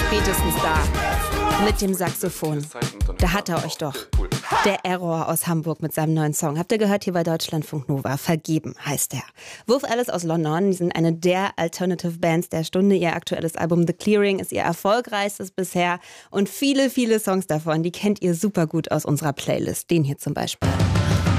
Spätestens da. Mit dem Saxophon. Da hat er euch doch. Der Error aus Hamburg mit seinem neuen Song. Habt ihr gehört hier bei Deutschlandfunk Nova? Vergeben heißt er. Wolf Alice aus London, die sind eine der Alternative Bands der Stunde. Ihr aktuelles Album The Clearing ist ihr erfolgreichstes bisher. Und viele, viele Songs davon, die kennt ihr super gut aus unserer Playlist. Den hier zum Beispiel.